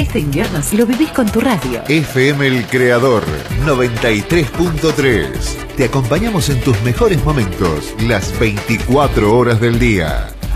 Este invierno lo vivís con tu radio. FM El Creador 93.3. Te acompañamos en tus mejores momentos las 24 horas del día.